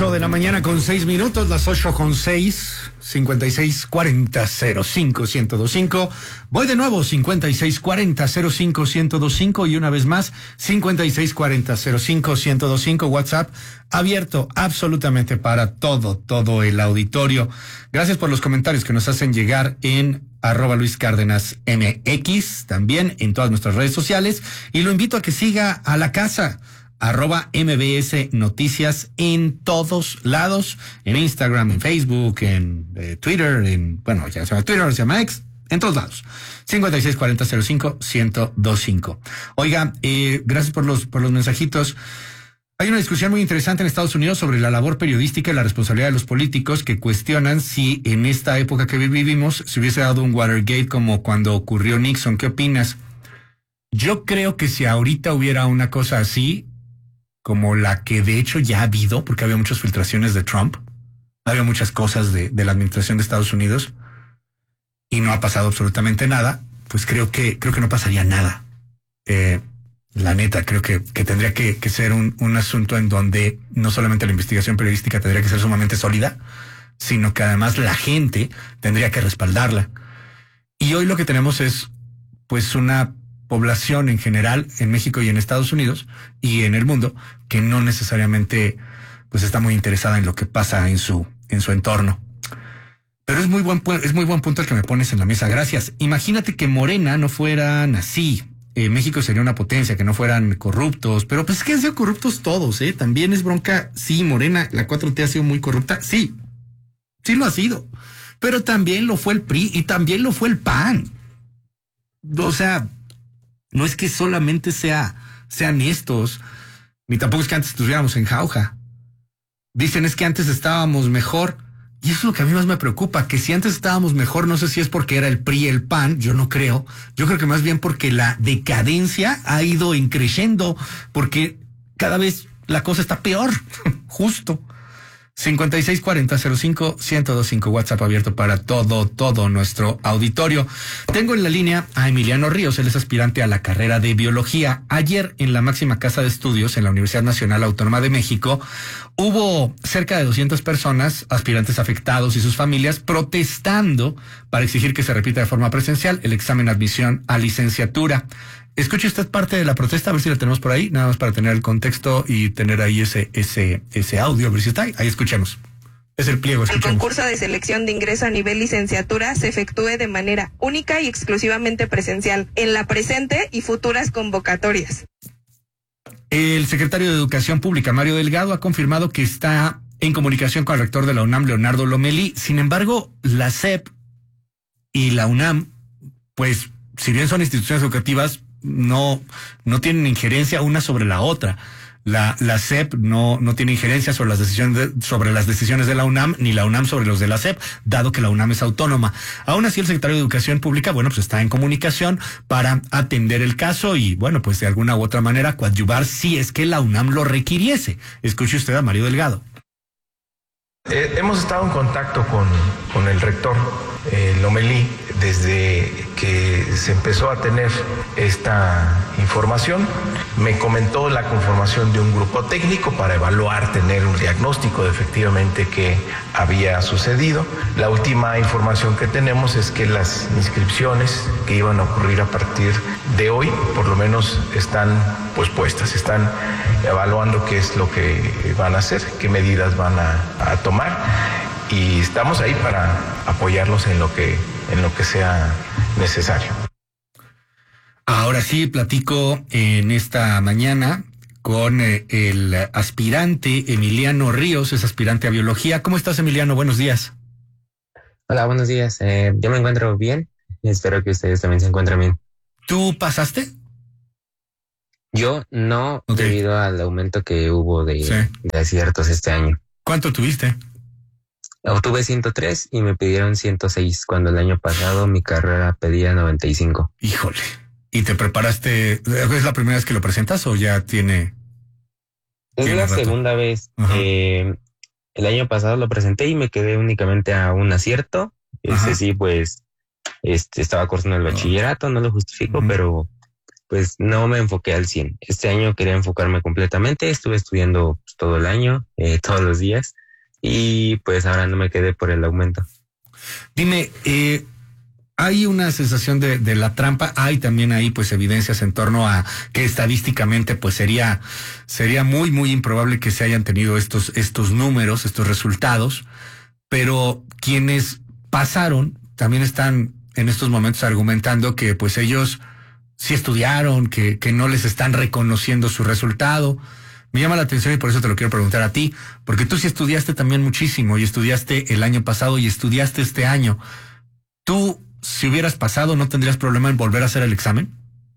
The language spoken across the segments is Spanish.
8 de la mañana con 6 minutos, las 8 con 6, 5640-05-1025. Voy de nuevo, 5640-05-1025 y una vez más, 5640-05-1025, WhatsApp abierto absolutamente para todo el auditorio. Gracias por los comentarios que nos hacen llegar en @LuisCárdenasMX, también en todas nuestras redes sociales, y lo invito a que siga a la casa. @MBS Noticias en todos lados, en Instagram, en Facebook, en Twitter, ya se llama Twitter, se llama X, en todos lados. 5640-05-1025. Oiga, gracias por los mensajitos. Hay una discusión muy interesante en Estados Unidos sobre la labor periodística y la responsabilidad de los políticos que cuestionan si en esta época que vivimos se hubiese dado un Watergate como cuando ocurrió Nixon. ¿Qué opinas? Yo creo que si ahorita hubiera una cosa así, como la que de hecho ya ha habido, porque había muchas filtraciones de Trump, había muchas cosas de la administración de Estados Unidos y no ha pasado absolutamente nada, pues creo que no pasaría nada. La neta, creo que tendría que ser un asunto en donde no solamente la investigación periodística tendría que ser sumamente sólida, sino que además la gente tendría que respaldarla. Y hoy lo que tenemos es pues una población en general en México y en Estados Unidos y en el mundo que no necesariamente pues está muy interesada en lo que pasa en su entorno. Pero es muy buen punto el que me pones en la mesa. Gracias. Imagínate que Morena no fueran así. México sería una potencia, que no fueran corruptos, pero pues es que han sido corruptos todos, También es bronca. Sí, Morena, la 4T ha sido muy corrupta. Sí lo ha sido. Pero también lo fue el PRI y también lo fue el PAN. O sea, no es que solamente sean estos, ni tampoco es que antes estuviéramos en jauja. Dicen es que antes estábamos mejor, y eso es lo que a mí más me preocupa, que si antes estábamos mejor, no sé si es porque era el PRI y el PAN, yo no creo. Yo creo que más bien porque la decadencia ha ido creciendo, porque cada vez la cosa está peor, justo. 5640-05-1025, WhatsApp abierto para todo nuestro auditorio. Tengo en la línea a Emiliano Ríos, él es aspirante a la carrera de biología. Ayer en la máxima casa de estudios en la Universidad Nacional Autónoma de México hubo cerca de 200 personas, aspirantes afectados y sus familias, protestando para exigir que se repita de forma presencial el examen de admisión a licenciatura. Escuche usted parte de la protesta, a ver si la tenemos por ahí, nada más para tener el contexto y tener ahí ese audio, a ver si está ahí. Ahí escuchemos. Es el pliego, escuchemos. El concurso de selección de ingreso a nivel licenciatura se efectúe de manera única y exclusivamente presencial en la presente y futuras convocatorias. El secretario de Educación Pública, Mario Delgado, ha confirmado que está en comunicación con el rector de la UNAM, Leonardo Lomelí. Sin embargo, la SEP y la UNAM, pues, si bien son instituciones educativas, no tienen injerencia una sobre la otra. La SEP no tiene injerencia sobre las decisiones de la UNAM, ni la UNAM sobre los de la SEP, dado que la UNAM es autónoma. Aún así, el secretario de Educación Pública, pues está en comunicación para atender el caso y, pues de alguna u otra manera coadyuvar si es que la UNAM lo requiriese. Escuche usted a Mario Delgado. Hemos estado en contacto con el rector Lomelí desde que se empezó a tener esta información. Me comentó la conformación de un grupo técnico para evaluar, tener un diagnóstico de efectivamente qué había sucedido. La última información que tenemos es que las inscripciones que iban a ocurrir a partir de hoy, por lo menos están puestas, están evaluando qué es lo que van a hacer, qué medidas van a tomar. Y estamos ahí para apoyarlos en lo que sea necesario. Ahora sí, platico en esta mañana con el aspirante Emiliano Ríos, es aspirante a biología. ¿Cómo estás, Emiliano? Buenos días. Hola, buenos días. Yo me encuentro bien y espero que ustedes también se encuentren bien. ¿Tú pasaste? Yo no, debido al aumento que hubo de aciertos este año. ¿Cuánto tuviste? Obtuve 103 y me pidieron 106, cuando el año pasado mi carrera pedía 95. Híjole. ¿Y te preparaste? ¿Es la primera vez que lo presentas o ya tiene? Es la segunda vez. El año pasado lo presenté y me quedé únicamente a un acierto. Sí, pues, estaba cursando el bachillerato, no lo justifico, pero pues no me enfoqué al 100. Este año quería enfocarme completamente, estuve estudiando pues, todo el año, todos los días, y pues ahora no me quedé por el aumento. Dime, hay una sensación de la trampa, hay también ahí pues evidencias en torno a que estadísticamente pues sería muy, muy improbable que se hayan tenido estos números, estos resultados, pero quienes pasaron también están en estos momentos argumentando que pues ellos sí estudiaron, que no les están reconociendo su resultado. Me llama la atención y por eso te lo quiero preguntar a ti, porque tú sí estudiaste también muchísimo y estudiaste el año pasado y estudiaste este año. ¿Tú, si hubieras pasado, no tendrías problema en volver a hacer el examen?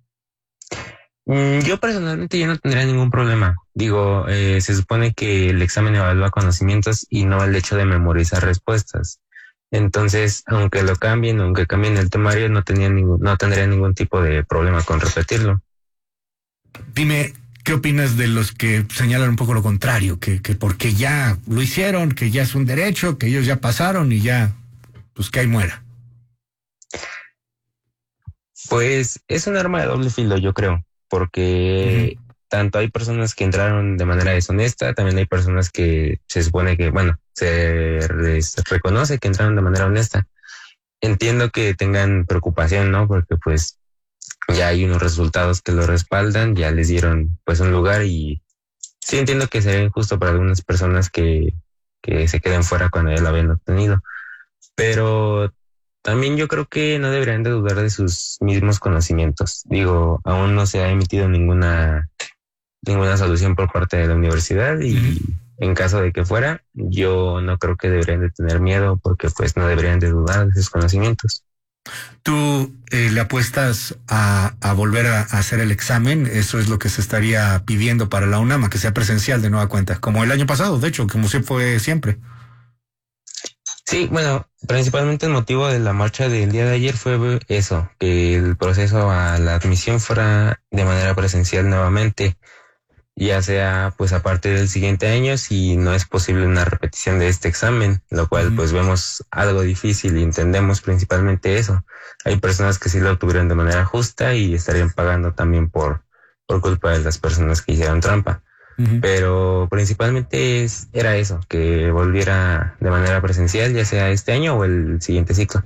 Yo personalmente yo no tendría ningún problema. Digo, se supone que el examen evalúa conocimientos y no el hecho de memorizar respuestas. Entonces, aunque cambien el temario, no tendría ningún tipo de problema con repetirlo. Dime, ¿qué opinas de los que señalan un poco lo contrario? Que porque ya lo hicieron, que ya es un derecho, que ellos ya pasaron y ya, pues que ahí muera. Pues es un arma de doble filo, yo creo, porque tanto hay personas que entraron de manera deshonesta, también hay personas que se supone que, bueno, se reconoce que entraron de manera honesta. Entiendo que tengan preocupación, ¿no? Porque pues ya hay unos resultados que lo respaldan, ya les dieron pues un lugar y sí entiendo que sería injusto para algunas personas que se queden fuera cuando ya lo habían obtenido. Pero también yo creo que no deberían de dudar de sus mismos conocimientos. Digo, aún no se ha emitido ninguna solución por parte de la universidad y en caso de que fuera, yo no creo que deberían de tener miedo porque pues no deberían de dudar de sus conocimientos. ¿Tú le apuestas a volver a hacer el examen? Eso es lo que se estaría pidiendo para la UNAM, que sea presencial de nueva cuenta, como el año pasado, de hecho, como se fue siempre. Sí, bueno, principalmente el motivo de la marcha del día de ayer fue eso, que el proceso a la admisión fuera de manera presencial nuevamente, ya sea pues a partir del siguiente año si no es posible una repetición de este examen, lo cual pues vemos algo difícil y entendemos principalmente eso. Hay personas que sí lo obtuvieron de manera justa y estarían pagando también por culpa de las personas que hicieron trampa. Pero principalmente era eso, que volviera de manera presencial, ya sea este año o el siguiente ciclo.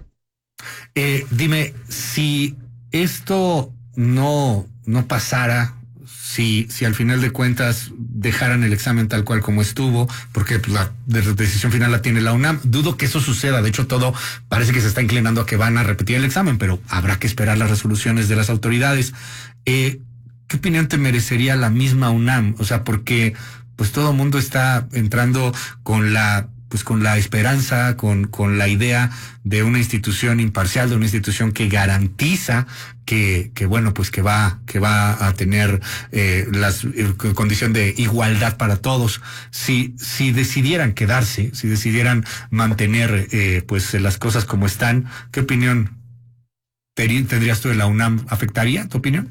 Dime, si esto no pasara, si al final de cuentas dejaran el examen tal cual como estuvo, porque pues, la decisión final la tiene la UNAM, dudo que eso suceda. De hecho, todo parece que se está inclinando a que van a repetir el examen, pero habrá que esperar las resoluciones de las autoridades. ¿Qué opinión te merecería la misma UNAM? O sea, porque pues todo el mundo está entrando con la esperanza, con la idea de una institución imparcial, de una institución que garantiza que bueno, pues que va a tener condición de igualdad para todos. Si decidieran quedarse, si decidieran mantener pues las cosas como están, ¿qué opinión tendrías tú de la UNAM? ¿Afectaría tu opinión?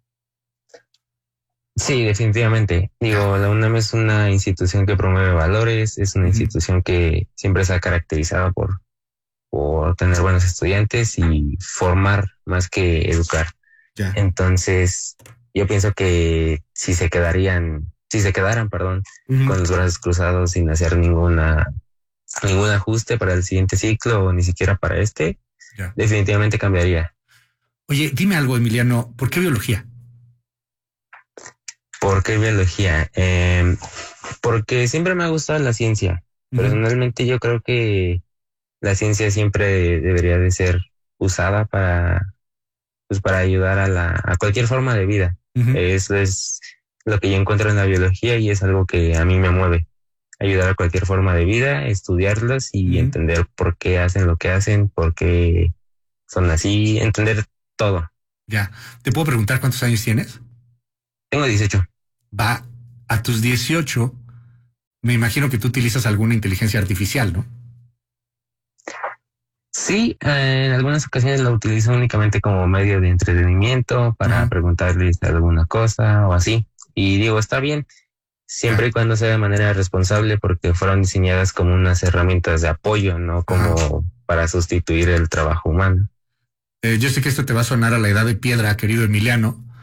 Sí, definitivamente. Digo, la UNAM es una institución que promueve valores, es una institución que siempre se ha caracterizado por tener buenos estudiantes y formar más que educar. Ya. Entonces, yo pienso que si se quedaran, con los brazos cruzados sin hacer ningún ajuste para el siguiente ciclo o ni siquiera para este, definitivamente cambiaría. Oye, dime algo, Emiliano, ¿por qué biología? ¿Por qué biología? Porque siempre me ha gustado la ciencia. Personalmente yo creo que la ciencia siempre debería de ser usada para ayudar a cualquier forma de vida. Eso es lo que yo encuentro en la biología y es algo que a mí me mueve. Ayudar a cualquier forma de vida, estudiarlos y entender por qué hacen lo que hacen, por qué son así, entender todo. Ya. ¿Te puedo preguntar cuántos años tienes? Tengo 18. Va, a tus 18, me imagino que tú utilizas alguna inteligencia artificial, ¿no? Sí, en algunas ocasiones la utilizo únicamente como medio de entretenimiento para preguntarles alguna cosa o así. Y digo, está bien, siempre y cuando sea de manera responsable porque fueron diseñadas como unas herramientas de apoyo, no como para sustituir el trabajo humano. Yo sé que esto te va a sonar a la edad de piedra, querido Emiliano,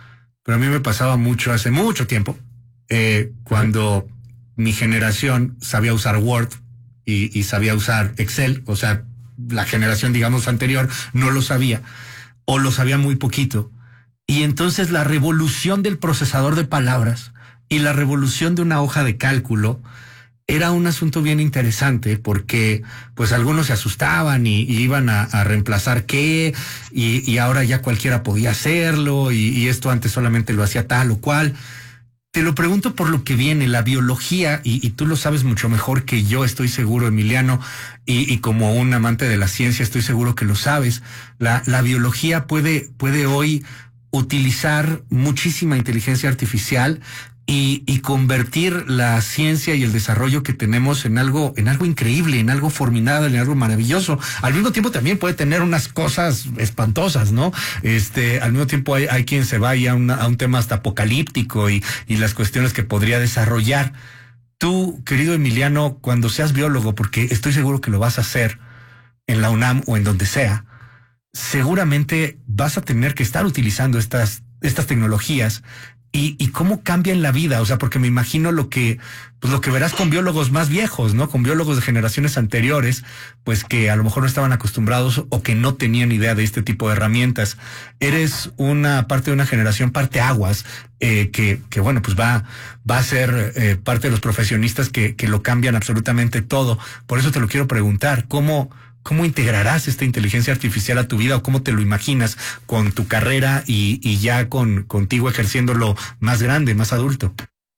pero a mí me pasaba mucho hace mucho tiempo, cuando mi generación sabía usar Word y sabía usar Excel, o sea, la generación, digamos, anterior no lo sabía, o lo sabía muy poquito. Y entonces la revolución del procesador de palabras y la revolución de una hoja de cálculo era un asunto bien interesante, porque pues algunos se asustaban y iban a reemplazar qué, y ahora ya cualquiera podía hacerlo, y esto antes solamente lo hacía tal o cual. Te lo pregunto por lo que viene, la biología, y tú lo sabes mucho mejor que yo, estoy seguro, Emiliano, y como un amante de la ciencia estoy seguro que lo sabes. La biología puede hoy utilizar muchísima inteligencia artificial y convertir la ciencia y el desarrollo que tenemos en algo increíble, en algo formidable, en algo maravilloso. Al mismo tiempo también puede tener unas cosas espantosas, ¿no? Al mismo tiempo hay quien se va a un tema hasta apocalíptico y las cuestiones que podría desarrollar. Tú, querido Emiliano, cuando seas biólogo, porque estoy seguro que lo vas a hacer en la UNAM o en donde sea, seguramente vas a tener que estar utilizando estas tecnologías. ¿Y cómo cambian la vida? O sea, porque me imagino lo que verás con biólogos más viejos, ¿no? Con biólogos de generaciones anteriores, pues que a lo mejor no estaban acostumbrados o que no tenían idea de este tipo de herramientas. Eres una parte de una generación parteaguas, que bueno, pues va a ser parte de los profesionistas que lo cambian absolutamente todo. Por eso te lo quiero preguntar, ¿cómo integrarás esta inteligencia artificial a tu vida, o cómo te lo imaginas con tu carrera y ya contigo ejerciéndolo más grande, más adulto?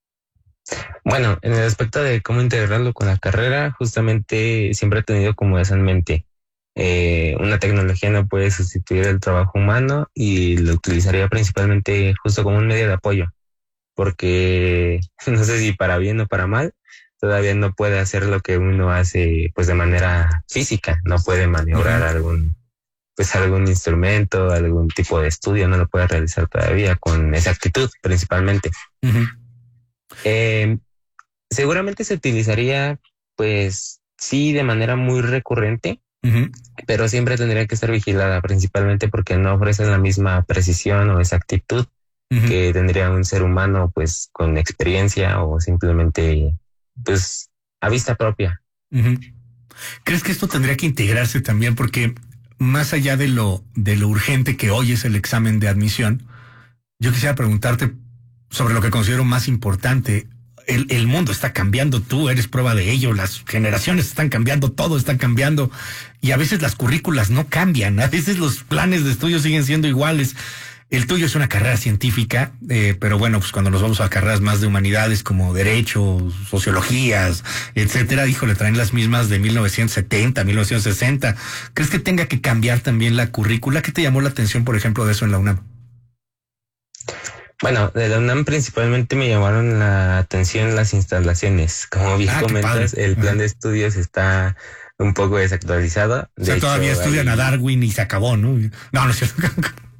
Bueno, en el aspecto de cómo integrarlo con la carrera, justamente siempre he tenido como eso en mente. Una tecnología no puede sustituir el trabajo humano, y lo utilizaría principalmente justo como un medio de apoyo, porque no sé si para bien o para mal, todavía no puede hacer lo que uno hace pues de manera física, no puede maniobrar algún instrumento, algún tipo de estudio, no lo puede realizar todavía con exactitud principalmente. Seguramente se utilizaría pues sí de manera muy recurrente, pero siempre tendría que estar vigilada, principalmente porque no ofrece la misma precisión o exactitud que tendría un ser humano pues con experiencia o simplemente pues a vista propia. ¿Crees que esto tendría que integrarse también? Porque más allá de lo urgente que hoy es el examen de admisión, yo quisiera preguntarte sobre lo que considero más importante. El mundo está cambiando, tú eres prueba de ello, las generaciones están cambiando, todo está cambiando, y a veces las currículas no cambian, a veces los planes de estudio siguen siendo iguales. El tuyo es una carrera científica, pero bueno, pues cuando nos vamos a carreras más de humanidades como derecho, sociologías, etcétera, híjole, traen las mismas de 1970, 1960. ¿Crees que tenga que cambiar también la currícula? ¿Qué te llamó la atención, por ejemplo, de eso en la UNAM? Bueno, de la UNAM principalmente me llamaron la atención las instalaciones. Como bien comentas, el plan de estudios está un poco desactualizado. O sea, todavía estudian a Darwin y se acabó, ¿no? No es cierto.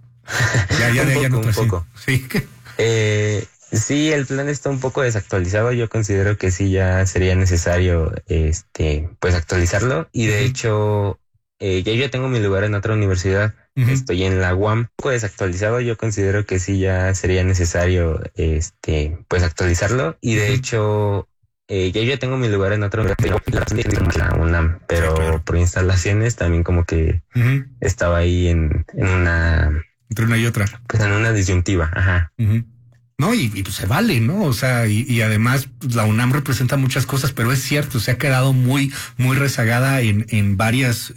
Un poco. Sí. Sí, el plan está un poco desactualizado. Yo considero que sí ya sería necesario pues actualizarlo. Y de hecho, yo tengo mi lugar en otra universidad. Estoy en la UAM. Un poco desactualizado. Yo considero que sí ya sería necesario pues actualizarlo. Y de hecho, yo tengo mi lugar en otra universidad, la UNAM, pero sí, claro, por instalaciones también como que estaba ahí en una... Entre una y otra. Pues en una disyuntiva, ajá. No, y pues se vale, ¿no? O sea, y además pues, la UNAM representa muchas cosas, pero es cierto, se ha quedado muy rezagada en varios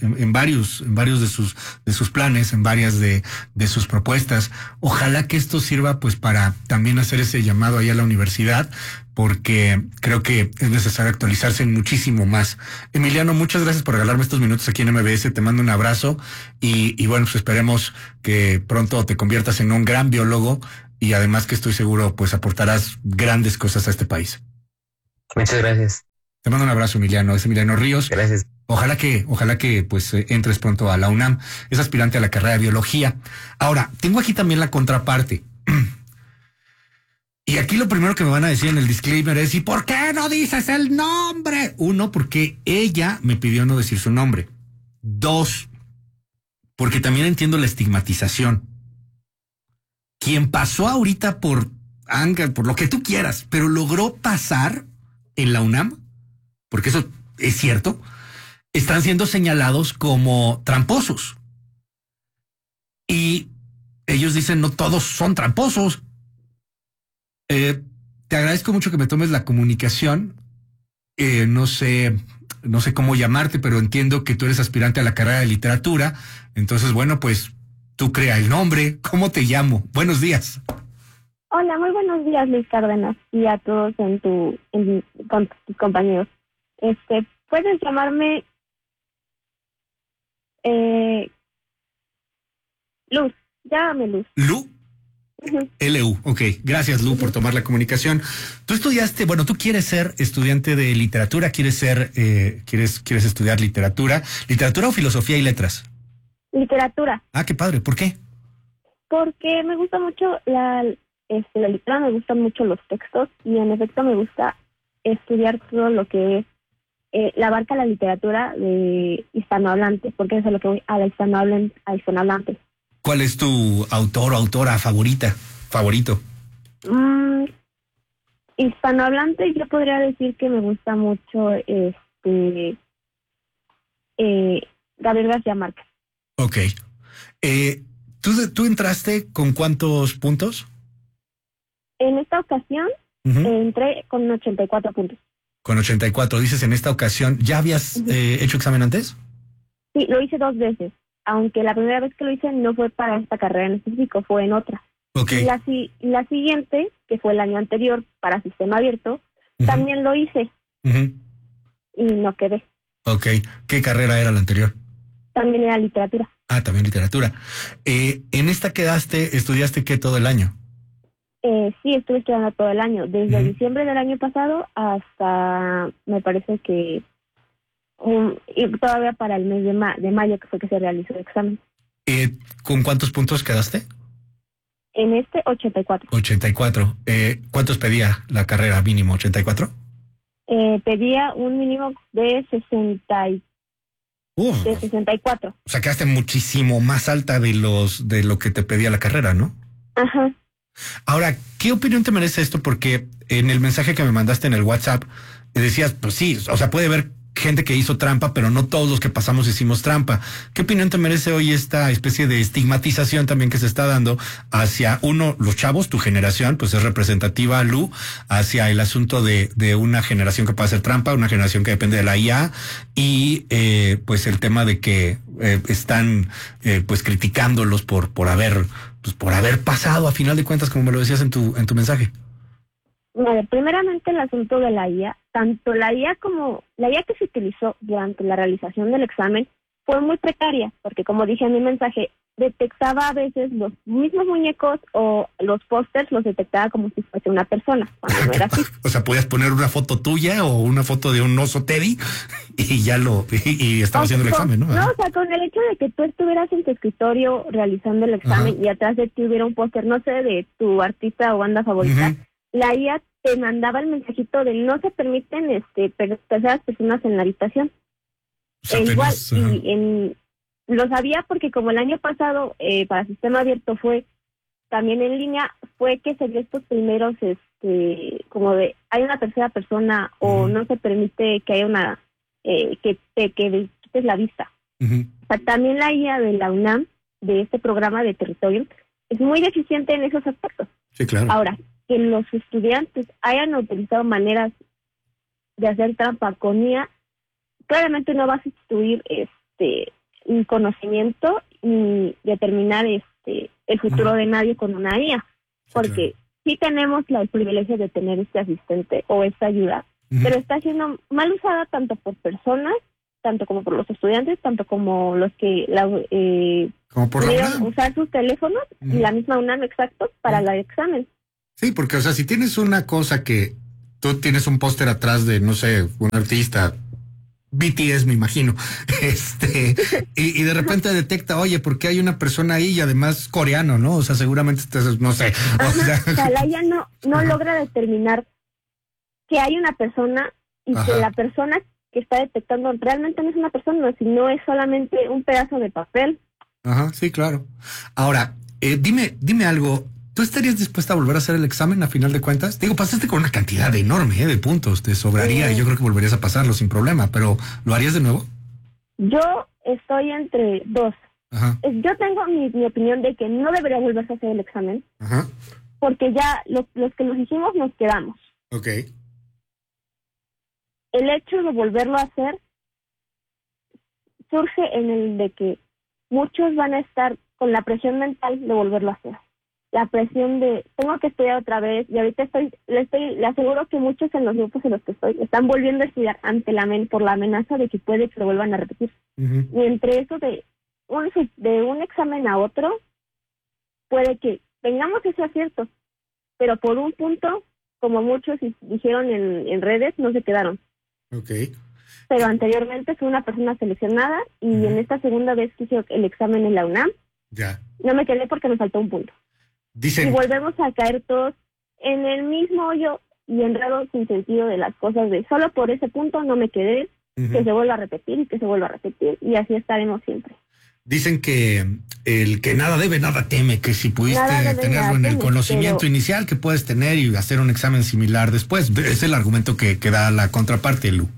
de sus planes, en varias de sus propuestas. Ojalá que esto sirva pues para también hacer ese llamado ahí a la universidad, porque creo que es necesario actualizarse muchísimo más. Emiliano, muchas gracias por regalarme estos minutos aquí en MBS, te mando un abrazo y bueno, pues esperemos que pronto te conviertas en un gran biólogo y además que estoy seguro pues aportarás grandes cosas a este país. Muchas gracias. Te mando un abrazo, Emiliano. Es Emiliano Ríos. Gracias. Ojalá que pues entres pronto a la UNAM. Es aspirante a la carrera de biología. Ahora, tengo aquí también la contraparte. Y aquí lo primero que me van a decir en el disclaimer es, ¿y por qué no dices el nombre? Uno, porque ella me pidió no decir su nombre. Dos, porque también entiendo la estigmatización. quien pasó ahorita por lo que tú quieras, pero logró pasar en la UNAM, porque eso es cierto, están siendo señalados como tramposos. Y ellos dicen, no todos son tramposos. Te agradezco mucho que me tomes la comunicación. No sé cómo llamarte, pero entiendo que tú eres aspirante a la carrera de literatura. Entonces, bueno, pues tú crea el nombre. ¿Cómo te llamo? Buenos días. Hola, muy buenos días, Luis Cárdenas, y a todos con tus compañeros. Puedes llamarme Luz. Llámame Luz. ¿Lu? LU, ok. Gracias, Lu, por tomar la comunicación. Tú estudiaste, bueno, tú quieres ser estudiante de literatura, quieres estudiar literatura o filosofía y letras. Literatura. Ah, qué padre. ¿Por qué? Porque me gusta mucho la literatura, me gustan mucho los textos y en efecto me gusta estudiar todo lo que es la abarca la literatura de hispanohablante, porque eso es lo que voy a la hispanohablante. ¿Cuál es tu autor o autora favorito? Hispanohablante, yo podría decir que me gusta mucho Gabriel García Márquez. Ok. ¿Tú entraste con cuántos puntos? En esta ocasión entré con 84 puntos. Con 84, dices en esta ocasión. ¿Ya habías hecho examen antes? Sí, lo hice 2 veces. Aunque la primera vez que lo hice no fue para esta carrera en específico, fue en otra. Okay. Y la siguiente, que fue el año anterior para sistema abierto, también lo hice y no quedé. Ok. ¿Qué carrera era la anterior? También era literatura. Ah, también literatura. ¿En esta estudiaste qué todo el año? Sí, estuve estudiando todo el año, desde diciembre del año pasado hasta, me parece que y todavía para el mes de mayo, que fue que se realizó el examen. ¿Con cuántos puntos quedaste? En 84. 84. ¿Cuántos pedía la carrera mínimo? ¿84? Pedía un mínimo de 64. O sea, quedaste muchísimo más alta de lo que te pedía la carrera, ¿no? Ajá. Ahora, ¿qué opinión te merece esto? Porque en el mensaje que me mandaste en el WhatsApp decías, pues sí, o sea, puede haber gente que hizo trampa, pero no todos los que pasamos hicimos trampa. ¿Qué opinión te merece hoy esta especie de estigmatización también que se está dando hacia los chavos, tu generación, pues es representativa, Lu, hacia el asunto de una generación que puede hacer trampa, una generación que depende de la IA y pues el tema de que están pues criticándolos por haber pasado a final de cuentas, como me lo decías en tu mensaje? Vale, primeramente el asunto de la IA, tanto la IA como la IA que se utilizó durante la realización del examen fue muy precaria, porque como dije en mi mensaje, detectaba a veces los mismos muñecos o los pósters los detectaba como si fuese una persona, cuando no era así. O sea, podías poner una foto tuya o una foto de un oso Teddy y ya y estaba haciendo el examen, ¿no? No, o sea, con el hecho de que tú estuvieras en tu escritorio realizando el examen y atrás de ti hubiera un póster, no sé, de tu artista o banda favorita, la IA te mandaba el mensajito de no se permiten terceras personas en la habitación. O sea, igual, lo sabía porque como el año pasado para sistema abierto fue también en línea, fue que se dio estos primeros, como de hay una tercera persona o no se permite que haya una, que quites la vista. O sea, también la IA de la UNAM, de este programa de territorio, es muy deficiente en esos aspectos. Sí, claro. Ahora, que los estudiantes hayan utilizado maneras de hacer trampa con IA, claramente no va a sustituir un conocimiento ni determinar el futuro de nadie con una IA, porque sí tenemos el privilegio de tener este asistente o esta ayuda, pero está siendo mal usada tanto por personas, tanto como por los estudiantes, tanto como los que pudieron usar sus teléfonos y la misma UNAM, exacto, para el examen. Sí, porque, o sea, si tienes una cosa que tú tienes un póster atrás de, no sé, un artista, BTS me imagino, y de repente detecta, oye, ¿por qué hay una persona ahí y además coreano, no? O sea, seguramente, no sé. O sea, la IA no logra determinar que hay una persona y que la persona que está detectando realmente no es una persona, sino es solamente un pedazo de papel. Ajá, sí, claro. Ahora, dime algo. ¿Tú estarías dispuesta a volver a hacer el examen a final de cuentas? Digo, pasaste con una cantidad enorme de puntos, te sobraría y yo creo que volverías a pasarlo sin problema, pero ¿lo harías de nuevo? Yo estoy entre dos. Ajá. Yo tengo mi opinión de que no debería volverse a hacer el examen, Ajá. porque ya los que los hicimos nos quedamos. Ok. El hecho de volverlo a hacer surge en el de que muchos van a estar con la presión mental de volverlo a hacer. La presión de, tengo que estudiar otra vez, y ahorita le aseguro que muchos en los grupos en los que estoy están volviendo a estudiar ante por la amenaza de que puede que lo vuelvan a repetir. Uh-huh. Y entre eso de un examen a otro, puede que tengamos ese acierto, pero por un punto, como muchos dijeron en redes, no se quedaron. Okay. Pero anteriormente fui una persona seleccionada y en esta segunda vez que hice el examen en la UNAM, ya no me quedé porque me faltó un punto. Dicen... Y volvemos a caer todos en el mismo hoyo y enredo sin sentido de las cosas de solo por ese punto no me quedé, que se vuelva a repetir y que se vuelva a repetir y así estaremos siempre. Dicen que el que nada debe, nada teme, que si pudiste tenerlo en el conocimiento inicial que puedes tener y hacer un examen similar después. Es el argumento que da la contraparte, Lu.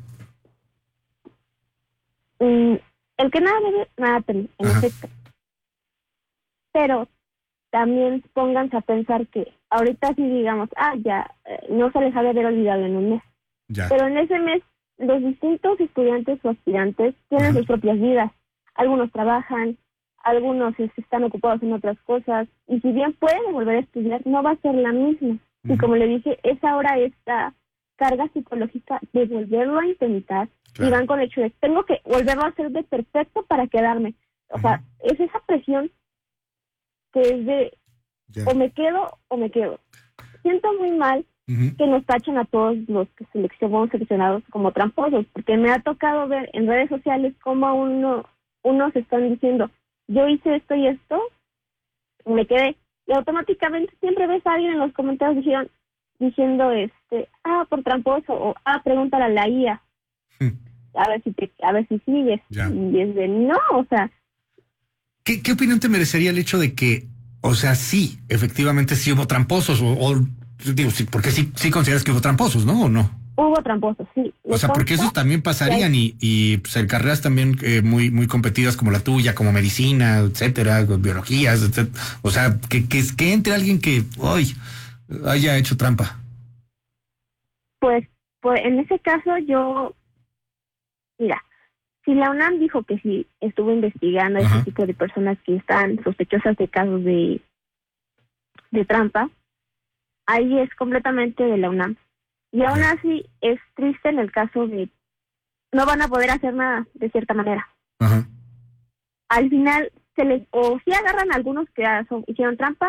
El que nada debe, nada teme, en efecto. Pero también pónganse a pensar que ahorita sí digamos, no se les ha de haber olvidado en un mes. Ya. Pero en ese mes los distintos estudiantes o aspirantes tienen sus propias vidas. Algunos trabajan, algunos están ocupados en otras cosas, y si bien pueden volver a estudiar, no va a ser la misma. Y como le dije, es ahora esta carga psicológica de volverlo a intentar, y van con el hecho de, tengo que volverlo a hacer de perfecto para quedarme. O sea, es esa presión que es de, o me quedo o me quedo. Siento muy mal que nos tachen a todos los que somos seleccionados como tramposos, porque me ha tocado ver en redes sociales cómo unos están diciendo, yo hice esto y esto, me quedé, y automáticamente siempre ves a alguien en los comentarios diciendo por tramposo, o pregúntale a la IA, a ver si sigues. Y es de no, o sea. ¿Qué opinión te merecería el hecho de que, o sea, sí, efectivamente sí hubo tramposos, o digo, sí, porque sí consideras que hubo tramposos, ¿no? ¿O no? Hubo tramposos, sí. O sea, porque esos también pasarían y pues en carreras también muy muy competidas como la tuya, como medicina, etcétera, biologías, etcétera. O sea, que entre alguien que hoy haya hecho trampa. Pues en ese caso mira, si la UNAM dijo que sí estuvo investigando a ese tipo de personas que están sospechosas de casos de trampa, ahí es completamente de la UNAM. Y aún así es triste en el caso de no van a poder hacer nada de cierta manera. Al final o sí agarran a algunos que hicieron trampa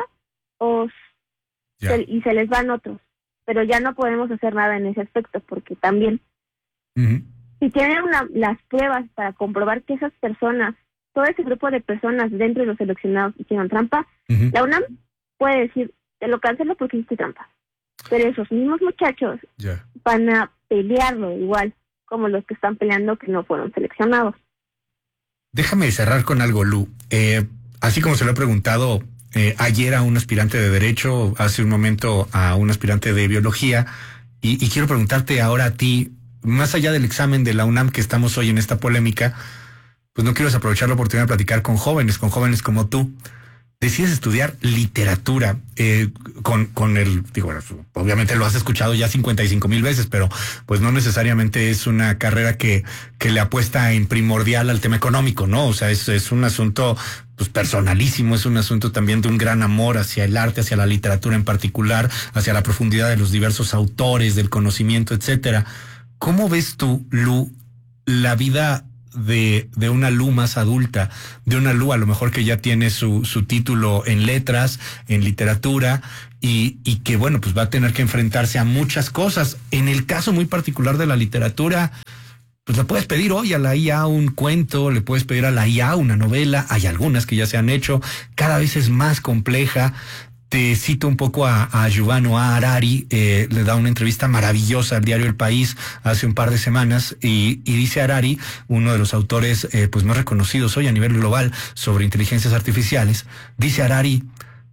y se les van otros, pero ya no podemos hacer nada en ese aspecto porque también si tienen las pruebas para comprobar que esas personas, todo ese grupo de personas dentro de los seleccionados hicieron trampa, la UNAM puede decir, te lo cancelo porque hiciste trampa. Pero esos mismos muchachos van a pelearlo igual como los que están peleando que no fueron seleccionados. Déjame cerrar con algo, Lu. Así como se lo he preguntado ayer a un aspirante de Derecho, hace un momento a un aspirante de Biología, y quiero preguntarte ahora a ti, más allá del examen de la UNAM que estamos hoy en esta polémica, pues no quiero desaprovechar la oportunidad de platicar con jóvenes como tú. Decides estudiar literatura con el, digo, obviamente lo has escuchado ya 55,000 veces, pero pues no necesariamente es una carrera que le apuesta en primordial al tema económico, ¿no? O sea, es un asunto pues personalísimo, es un asunto también de un gran amor hacia el arte, hacia la literatura en particular, hacia la profundidad de los diversos autores, del conocimiento, etcétera. ¿Cómo ves tú, Lu, la vida de una Lu más adulta, de una Lu a lo mejor que ya tiene su título en letras, en literatura, y que bueno, pues va a tener que enfrentarse a muchas cosas? En el caso muy particular de la literatura, pues le puedes pedir hoy a la IA un cuento, le puedes pedir a la IA una novela, hay algunas que ya se han hecho, cada vez es más compleja. Te cito un poco a Yuval Noah Harari, le da una entrevista maravillosa al diario El País hace un par de semanas y dice Harari, uno de los autores pues más reconocidos hoy a nivel global sobre inteligencias artificiales, dice Harari,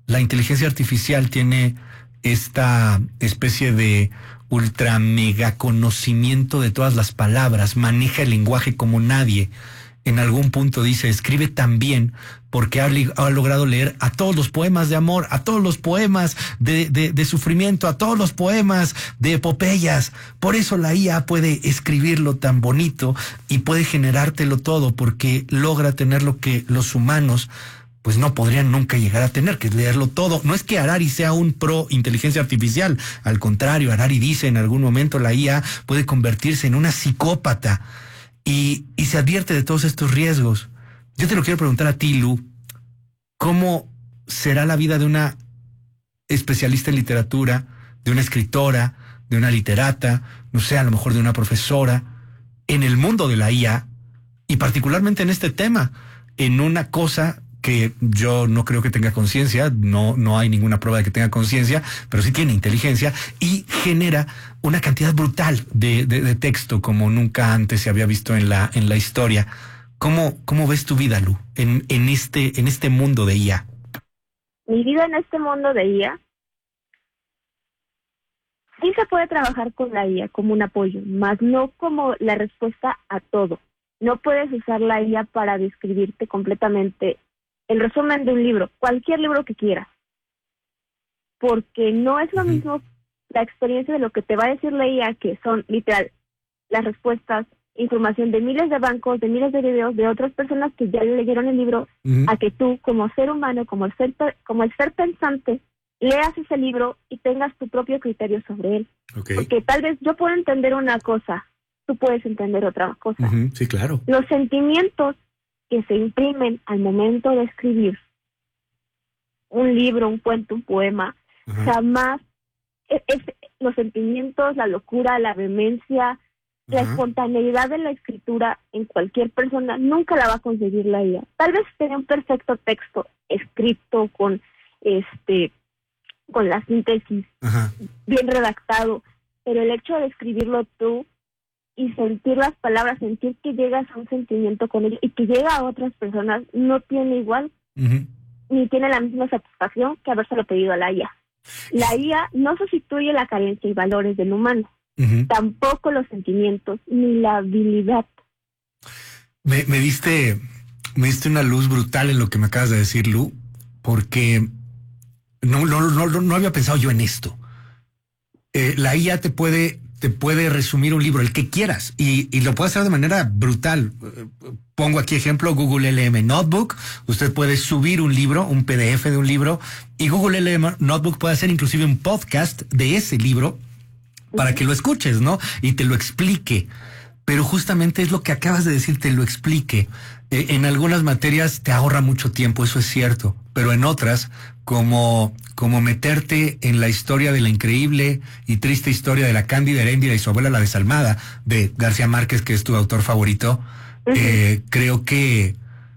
la inteligencia artificial tiene esta especie de ultra mega conocimiento de todas las palabras, maneja el lenguaje como nadie. En algún punto dice, escribe tan bien porque ha logrado leer a todos los poemas de amor, a todos los poemas de sufrimiento, a todos los poemas de epopeyas. Por eso la IA puede escribirlo tan bonito y puede generártelo todo, porque logra tener lo que los humanos pues no podrían nunca llegar a tener, que es leerlo todo. No es que Harari sea un pro inteligencia artificial, al contrario, Harari dice en algún momento la IA puede convertirse en una psicópata y se advierte de todos estos riesgos. Yo te lo quiero preguntar a ti, Lu, ¿cómo será la vida de una especialista en literatura, de una escritora, de una literata, no sé, a lo mejor de una profesora, en el mundo de la IA y particularmente en este tema, en una cosa que yo no creo que tenga conciencia, no hay ninguna prueba de que tenga conciencia, pero sí tiene inteligencia y genera una cantidad brutal de texto como nunca antes se había visto en la historia? ¿Cómo ves tu vida, Lu, en este mundo de IA? Mi vida en este mundo de IA, sí se puede trabajar con la IA como un apoyo, más no como la respuesta a todo. No puedes usar la IA para describirte completamente el resumen de un libro, cualquier libro que quieras, porque no es lo mismo la experiencia de lo que te va a decir la IA, que son literal las respuestas, información de miles de bancos, de miles de videos de otras personas que ya leyeron el libro, a que tú como ser humano, como el ser pensante, leas ese libro y tengas tu propio criterio sobre él. Okay. Porque tal vez yo puedo entender una cosa, tú puedes entender otra cosa. Sí, claro. Los sentimientos que se imprimen al momento de escribir un libro, un cuento, un poema, jamás los sentimientos, la locura, la vehemencia, la espontaneidad de la escritura en cualquier persona nunca la va a conseguir la IA. Tal vez tenga un perfecto texto escrito con la síntesis bien redactado, pero el hecho de escribirlo tú y sentir las palabras, sentir que llegas a un sentimiento con ello y que llega a otras personas, no tiene igual, ni tiene la misma satisfacción que habérselo pedido a la IA. La IA no sustituye la carencia y valores del humano, tampoco los sentimientos, ni la habilidad. Me diste una luz brutal en lo que me acabas de decir, Lu, porque no había pensado yo en esto. La IA te puede resumir un libro, el que quieras, y lo puede hacer de manera brutal. Pongo aquí ejemplo, Google LM Notebook. Usted puede subir un libro, un PDF de un libro, y Google LM Notebook puede hacer inclusive un podcast de ese libro para que lo escuches, ¿no? Y te lo explique. Pero justamente es lo que acabas de decir, te lo explique. En algunas materias te ahorra mucho tiempo, eso es cierto, pero en otras, como meterte en la historia de la increíble y triste historia de la Cándida Heréndira y su abuela la desalmada, de García Márquez, que es tu autor favorito, creo que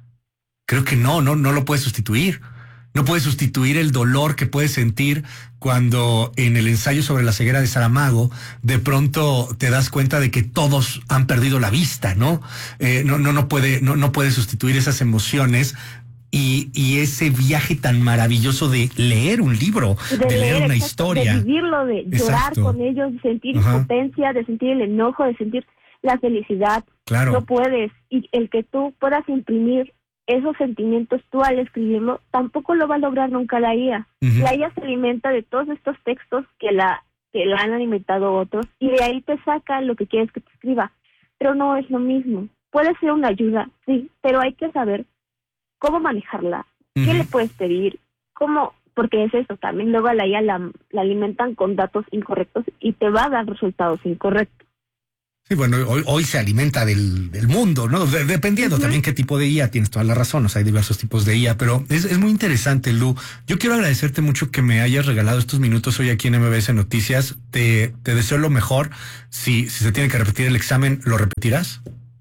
no lo puedes sustituir. No puedes sustituir el dolor que puedes sentir cuando en el ensayo sobre la ceguera de Saramago de pronto te das cuenta de que todos han perdido la vista, ¿no? No puede sustituir esas emociones y ese viaje tan maravilloso de leer un libro, de leer una historia. De vivirlo, de llorar con ellos, de sentir impotencia, de sentir el enojo, de sentir la felicidad. Claro. No puedes. Y el que tú puedas imprimir esos sentimientos tú al escribirlo, tampoco lo va a lograr nunca la IA. La IA se alimenta de todos estos textos que la han alimentado otros, y de ahí te saca lo que quieres que te escriba. Pero no es lo mismo. Puede ser una ayuda, sí, pero hay que saber cómo manejarla, qué le puedes pedir, cómo, porque es eso también. Luego a la IA la alimentan con datos incorrectos y te va a dar resultados incorrectos. Sí, bueno, hoy se alimenta del mundo, ¿no? Dependiendo también qué tipo de IA, tienes toda la razón, o sea, hay diversos tipos de IA, pero es muy interesante, Lu. Yo quiero agradecerte mucho que me hayas regalado estos minutos hoy aquí en MBS Noticias. Te deseo lo mejor. Si se tiene que repetir el examen, ¿lo repetirás?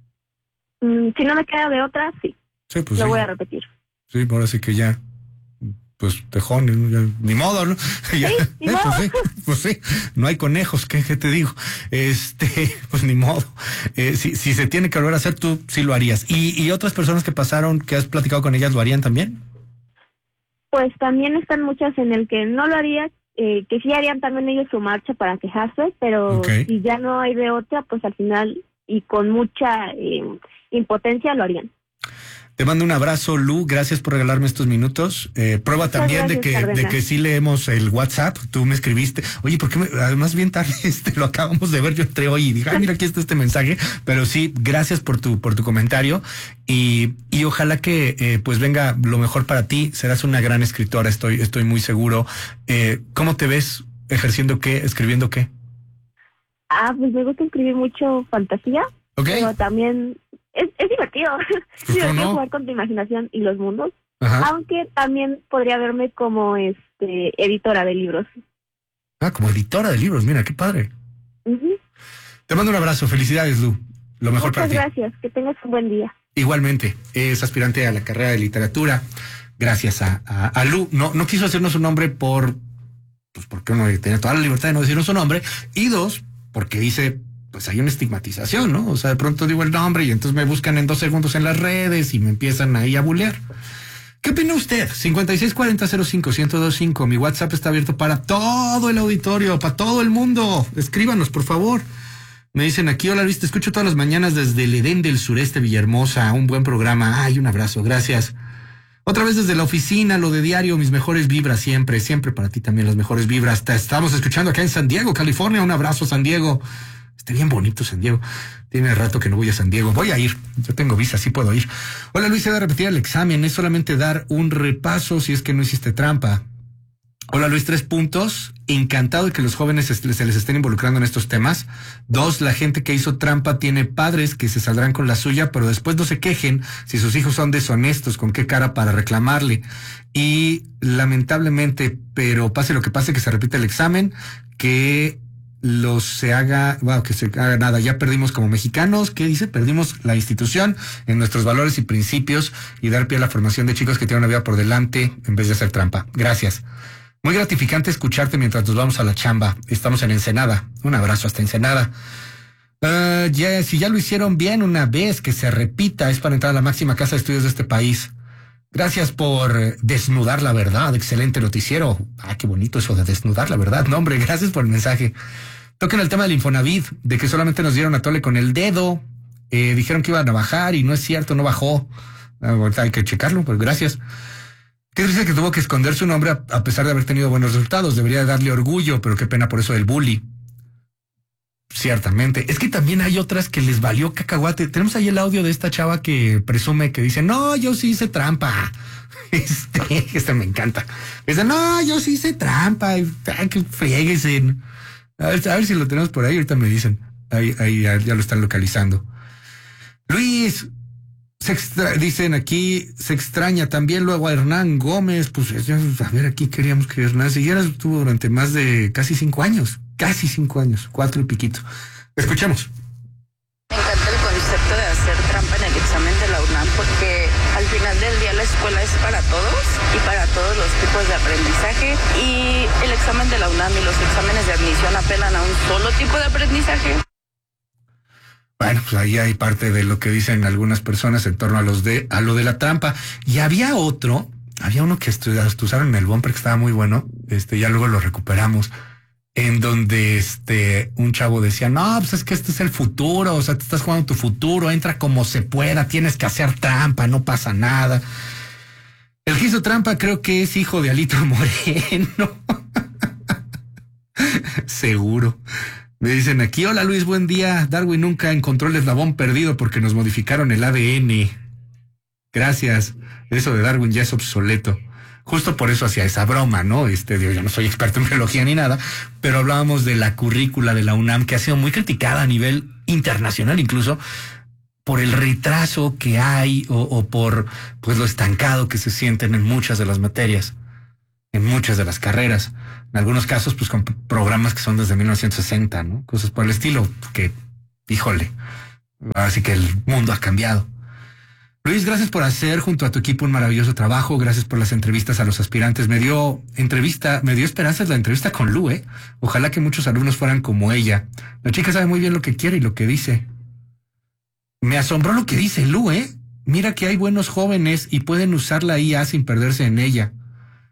Si no me queda de otra, sí. Sí, pues lo sí. voy a repetir. Sí, ahora sí que ya, pues tejón, ni modo, ¿no? Ya, sí, ni modo. Pues sí, no hay conejos, ¿qué te digo? Pues ni modo. Si se tiene que volver a hacer, tú sí lo harías. ¿Y otras personas que pasaron, que has platicado con ellas, lo harían también? pues también están muchas en el que no lo haría, que sí harían también ellos su marcha para quejarse, pero si ya no hay de otra, pues al final y con mucha impotencia lo harían. Te mando un abrazo, Lu, gracias por regalarme estos minutos. Prueba también de que sí leemos el WhatsApp. Tú me escribiste, oye, ¿por qué además bien tarde lo acabamos de ver? Yo entré hoy y dije, ay, mira, aquí está este mensaje. Pero sí, gracias por tu comentario y ojalá que pues venga lo mejor para ti. Serás una gran escritora, estoy muy seguro. ¿Cómo te ves ejerciendo qué, escribiendo qué? Pues me gusta escribir mucho fantasía, pero también es divertido. Es divertido jugar con tu imaginación y los mundos. Ajá. Aunque también podría verme como editora de libros. Como editora de libros, mira, qué padre. Uh-huh. Te mando un abrazo, felicidades, Lu. Lo mejor Muchas para ti. Gracias, que tengas un buen día. Igualmente, es aspirante a la carrera de literatura. Gracias a Lu. No quiso hacernos un nombre porque uno tiene toda la libertad de no decirnos su nombre. Y dos, porque dice, pues hay una estigmatización, ¿no? O sea, de pronto digo el nombre y entonces me buscan en 2 segundos en las redes y me empiezan ahí a bulear. ¿Qué opina usted? 5640-05-1025. Mi WhatsApp está abierto para todo el auditorio, para todo el mundo. Escríbanos, por favor. Me dicen aquí, hola Luis, te escucho todas las mañanas desde el Edén del Sureste, Villahermosa. Un buen programa. Ay, un abrazo, gracias. Otra vez desde la oficina, lo de diario, mis mejores vibras siempre para ti también las mejores vibras. Te estamos escuchando acá en San Diego, California. Un abrazo, San Diego. Está bien bonito San Diego. Tiene rato que no voy a San Diego. Voy a ir. Yo tengo visa, sí puedo ir. Hola Luis, se va a repetir el examen. Es solamente dar un repaso si es que no hiciste trampa. Hola Luis, 3 puntos. Encantado de que los jóvenes se les estén involucrando en estos temas. 2, la gente que hizo trampa tiene padres que se saldrán con la suya, pero después no se quejen si sus hijos son deshonestos, con qué cara para reclamarle. Y lamentablemente, pero pase lo que pase, que se repita el examen, que se haga nada. Ya perdimos como mexicanos. ¿Qué dice? Perdimos la institución en nuestros valores y principios y dar pie a la formación de chicos que tienen una vida por delante en vez de hacer trampa. Gracias. Muy gratificante escucharte mientras nos vamos a la chamba. Estamos en Ensenada. Un abrazo hasta Ensenada. Si ya lo hicieron bien una vez, que se repita. Es para entrar a la máxima casa de estudios de este país. Gracias por desnudar la verdad. Excelente noticiero. Qué bonito eso de desnudar la verdad. No, hombre, gracias por el mensaje. Toquen el tema del Infonavit, de que solamente nos dieron a tole con el dedo. Dijeron que iban a bajar y no es cierto, no bajó. Hay que checarlo, pero gracias. Qué triste que tuvo que esconder su nombre a pesar de haber tenido buenos resultados. Debería darle orgullo, pero qué pena por eso del bully. Ciertamente. Es que también hay otras que les valió cacahuate. Tenemos ahí el audio de esta chava que presume que dice, no, yo sí hice trampa. Este me encanta. Dice, no, yo sí hice trampa. Que frieguesen. A ver si lo tenemos por ahí. Ahorita me dicen. Ahí ya lo están localizando. Luis, dicen aquí, se extraña también luego a Hernán Gómez. Pues a ver, aquí queríamos que Hernán siguiera. Estuvo durante más de casi 5 años. Casi 5 años, 4 y piquito. Escuchemos. Me encanta el concepto de hacer trampa en el examen de la UNAM porque al final del día la escuela es para todos y para todos los tipos de aprendizaje y el examen de la UNAM y los exámenes de admisión apelan a un solo tipo de aprendizaje. Bueno, pues ahí hay parte de lo que dicen algunas personas en torno a lo de la trampa. Y había uno que usaron en el bumper que estaba muy bueno, ya luego lo recuperamos, en donde un chavo decía, no, pues es que este es el futuro, o sea, te estás jugando tu futuro, entra como se pueda, tienes que hacer trampa, no pasa nada. El que hizo trampa creo que es hijo de Alito Moreno. Seguro. Me dicen aquí, hola Luis, buen día. Darwin nunca encontró el eslabón perdido porque nos modificaron el ADN. Gracias. Eso de Darwin ya es obsoleto. Justo por eso hacía esa broma, ¿no? Yo no soy experto en biología ni nada, pero hablábamos de la currícula de la UNAM, que ha sido muy criticada a nivel internacional incluso, por el retraso que hay o por pues lo estancado que se sienten en muchas de las materias, en muchas de las carreras. En algunos casos, pues con programas que son desde 1960, ¿no? Cosas por el estilo, que, híjole, así que el mundo ha cambiado. Luis, gracias por hacer junto a tu equipo un maravilloso trabajo. Gracias por las entrevistas a los aspirantes. Me dio esperanzas la entrevista con Lu, ¿eh? Ojalá que muchos alumnos fueran como ella. La chica sabe muy bien lo que quiere y lo que dice. Me asombró lo que dice Lu, ¿eh? Mira que hay buenos jóvenes y pueden usar la IA sin perderse en ella.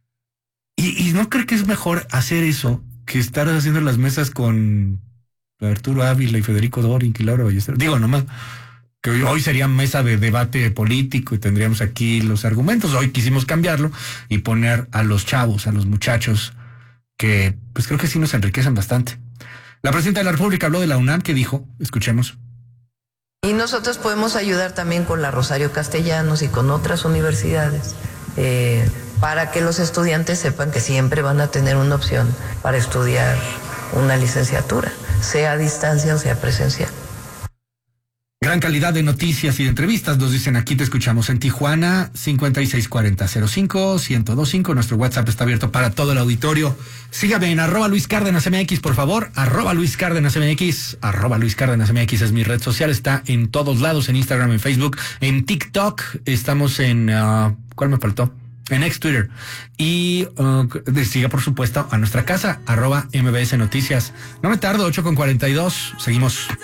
¿Y no cree que es mejor hacer eso que estar haciendo las mesas con Arturo Ávila y Federico Doring y Laura Ballesteros? Digo, nomás que hoy sería mesa de debate político y tendríamos aquí los argumentos. Hoy quisimos cambiarlo y poner a los chavos, a los muchachos, que pues creo que sí nos enriquecen bastante. La presidenta de la República habló de la UNAM, que dijo, escuchemos. Y nosotros podemos ayudar también con la Rosario Castellanos y con otras universidades para que los estudiantes sepan que siempre van a tener una opción para estudiar una licenciatura, sea a distancia o sea presencial. Gran calidad de noticias y de entrevistas, nos dicen aquí, te escuchamos en Tijuana, 5640-05-1025, nuestro WhatsApp está abierto para todo el auditorio. Sígame en @Luis Cárdenas MX, por favor, @Luis Cárdenas MX, @Luis Cárdenas MX es mi red social, está en todos lados, en Instagram, en Facebook, en TikTok, estamos en, ¿cuál me faltó? En ex Twitter. Y siga, por supuesto, a nuestra casa, @MBS Noticias. No me tardo, 8:42, seguimos.